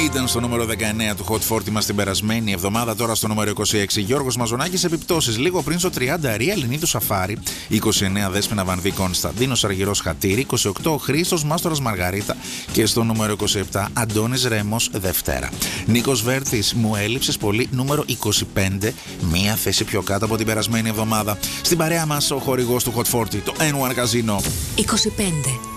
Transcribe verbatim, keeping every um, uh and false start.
Ήταν στο νούμερο δεκαεννέα του Hot φορτί μας την περασμένη εβδομάδα. Τώρα στο νούμερο είκοσι έξι Γιώργος Μαζονάκης, Επιπτώσεις. Λίγο πριν στο τριάντα Ρία Ελληνίδου Σαφάρι. είκοσι εννέα Δέσποινα Βανδύ Κωνσταντίνος Αργυρός Χατήρη. είκοσι οκτώ Χρήστος Μάστορας Μαργαρίτα. Και στο νούμερο είκοσι επτά Αντώνης Ρέμος Δευτέρα. Νίκος Βέρθης, Μου έλειψες πολύ. Νούμερο είκοσι πέντε, μία θέση πιο κάτω από την περασμένη εβδομάδα. Στην παρέα μας ο χορηγός του Hot φορτί, το N one Casino. είκοσι πέντε.